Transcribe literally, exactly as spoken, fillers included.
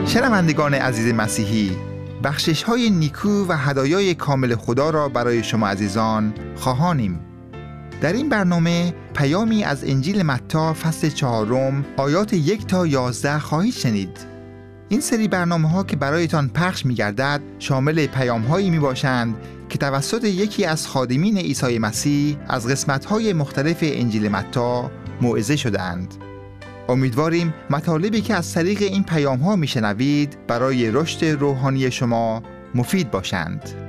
شنوندگان عزیز مسیحی، بخشش های نیکو و هدایای کامل خدا را برای شما عزیزان خواهانیم. در این برنامه پیامی از انجیل متی فصل چهارم آیات یک تا یازده خواهید شنید. این سری برنامه ها که برایتان پخش می گردد شامل پیام هایی می باشند که توسط یکی از خادمین عیسی مسیح از قسمت های مختلف انجیل متی موعظه شدند. امیدواریم مطالبی که از طریق این پیام ها می شنوید برای رشد روحانی شما مفید باشند.